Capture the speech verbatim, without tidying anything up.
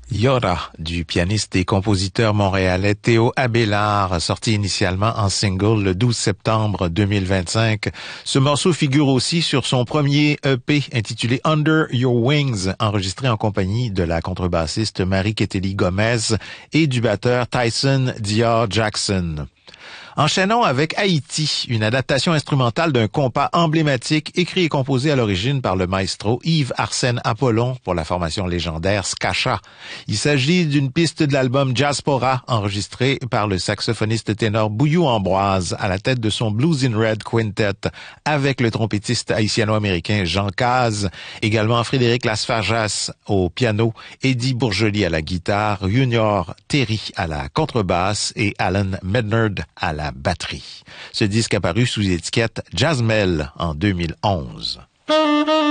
Yora, du pianiste et compositeur montréalais Théo Abélard, sorti initialement en single le douze septembre deux mille vingt-cinq. Ce morceau figure aussi sur son premier E P intitulé Under Your Wings, enregistré en compagnie de la contrebassiste Marie-Kétélie Gomez et du batteur Tyson Dior Jackson. Enchaînons avec Haïti, une adaptation instrumentale d'un compas emblématique écrit et composé à l'origine par le maestro Yves Arsène Apollon pour la formation légendaire Skacha. Il s'agit d'une piste de l'album Jazzpora enregistrée par le saxophoniste ténor Bouillou Ambroise à la tête de son Blues in Red Quintet avec le trompettiste haïtiano-américain Jean Caz, également Frédéric Lasfargas au piano, Eddie Bourgely à la guitare, Junior Terry à la contrebasse et Alan Mednard à la batterie. Ce disque apparu sous étiquette Jazzmel en deux mille onze.